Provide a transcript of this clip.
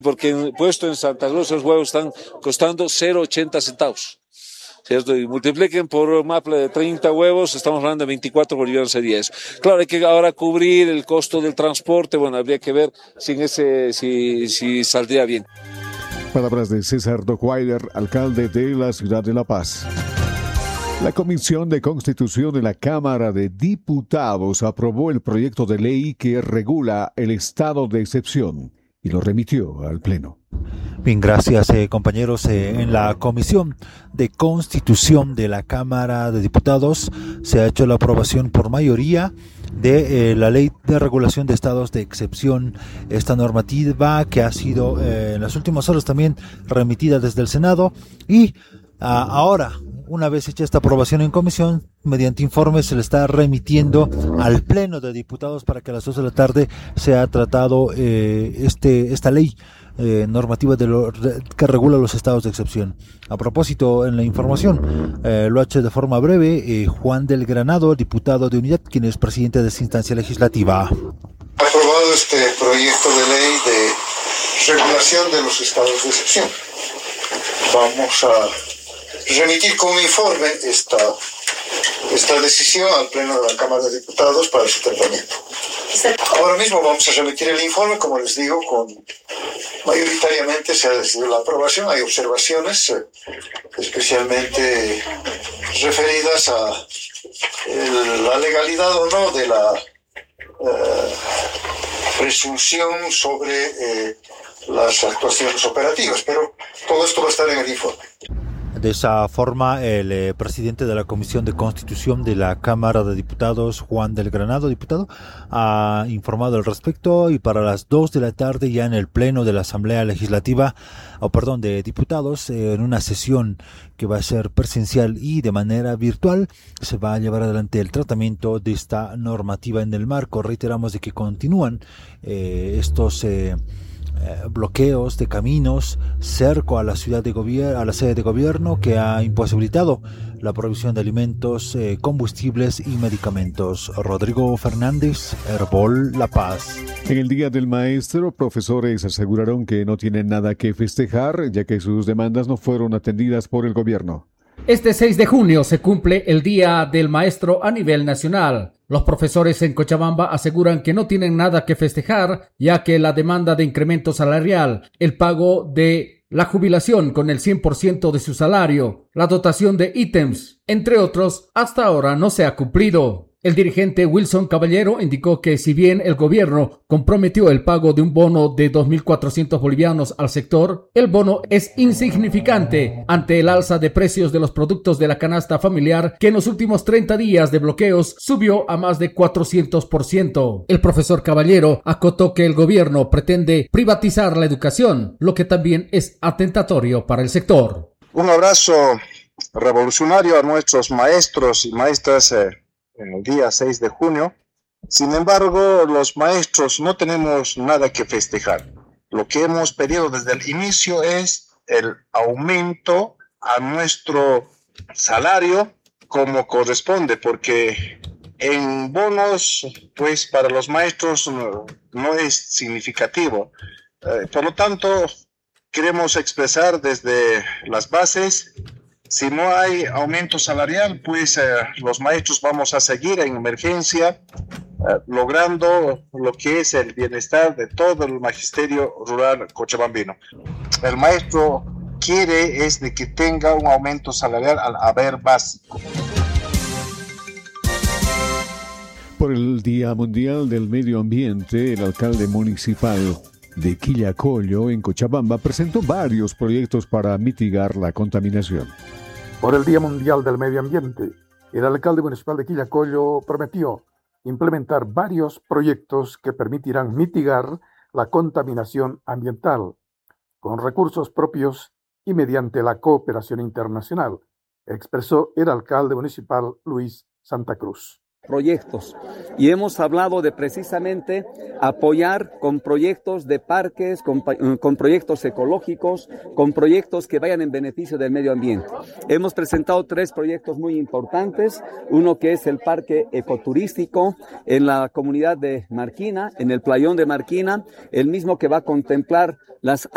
porque puesto en Santa Cruz los huevos están costando 0,80 centavos. ¿Cierto? Y multipliquen por un maple de 30 huevos, estamos hablando de 24 bolivianos sería eso. Claro, hay que ahora cubrir el costo del transporte, bueno, habría que ver si saldría bien. Palabras de César Dockweiler, alcalde de la ciudad de La Paz. La Comisión de Constitución de la Cámara de Diputados aprobó el proyecto de ley que regula el estado de excepción y lo remitió al Pleno. Bien, gracias compañeros. En la Comisión de Constitución de la Cámara de Diputados se ha hecho la aprobación por mayoría de la Ley de Regulación de Estados de Excepción. Esta normativa que ha sido en las últimas horas también remitida desde el Senado y ahora, una vez hecha esta aprobación en comisión, mediante informe se le está remitiendo al Pleno de Diputados para que a las 2 de la tarde sea tratado esta ley normativa que regula los estados de excepción. A propósito, en la información, lo ha hecho de forma breve Juan del Granado, diputado de Unidad, quien es presidente de esta instancia legislativa. Aprobado este proyecto de ley de regulación de los estados de excepción. Vamos a remitir como informe esta decisión al Pleno de la Cámara de Diputados para su tratamiento. Ahora mismo vamos a remitir el informe, como les digo, mayoritariamente se ha decidido la aprobación. Hay observaciones, especialmente referidas a la legalidad o no de la presunción sobre las actuaciones operativas, pero todo esto va a estar en el informe. De esa forma, el presidente de la Comisión de Constitución de la Cámara de Diputados, Juan del Granado, diputado, ha informado al respecto y para las 2 de la tarde ya en el Pleno de la Asamblea Legislativa, de Diputados, en una sesión que va a ser presencial y de manera virtual, se va a llevar adelante el tratamiento de esta normativa en el marco. Reiteramos de que continúan estos bloqueos de caminos, cerco a la ciudad a la sede de gobierno, que ha imposibilitado la provisión de alimentos, combustibles y medicamentos. Rodrigo Fernández, Herbol, La Paz. En el Día del Maestro, profesores aseguraron que no tienen nada que festejar, ya que sus demandas no fueron atendidas por el gobierno. Este 6 de junio se cumple el Día del Maestro a nivel nacional. Los profesores en Cochabamba aseguran que no tienen nada que festejar, ya que la demanda de incremento salarial, el pago de la jubilación con el 100% de su salario, la dotación de ítems, entre otros, hasta ahora no se ha cumplido. El dirigente Wilson Caballero indicó que si bien el gobierno comprometió el pago de un bono de 2.400 bolivianos al sector, el bono es insignificante ante el alza de precios de los productos de la canasta familiar que en los últimos 30 días de bloqueos subió a más de 400%. El profesor Caballero acotó que el gobierno pretende privatizar la educación, lo que también es atentatorio para el sector. Un abrazo revolucionario a nuestros maestros y maestras en el día 6 de junio. Sin embargo, los maestros no tenemos nada que festejar. Lo que hemos pedido desde el inicio es el aumento a nuestro salario como corresponde, porque en bonos, pues para los maestros no es significativo. Por lo tanto, queremos expresar desde las bases: si no hay aumento salarial, pues los maestros vamos a seguir en emergencia, logrando lo que es el bienestar de todo el magisterio rural cochabambino. El maestro quiere es de que tenga un aumento salarial al haber básico. Por el Día Mundial del Medio Ambiente, el alcalde municipal de Quillacollo, en Cochabamba, presentó varios proyectos para mitigar la contaminación. Por el Día Mundial del Medio Ambiente, el alcalde municipal de Quillacollo prometió implementar varios proyectos que permitirán mitigar la contaminación ambiental con recursos propios y mediante la cooperación internacional, expresó el alcalde municipal Luis Santa Cruz. Proyectos, y hemos hablado de precisamente apoyar con proyectos de parques, con proyectos ecológicos, con proyectos que vayan en beneficio del medio ambiente. Hemos presentado 3 proyectos muy importantes, uno que es el parque ecoturístico en la comunidad de Marquina, en el playón de Marquina, el mismo que va a contemplar las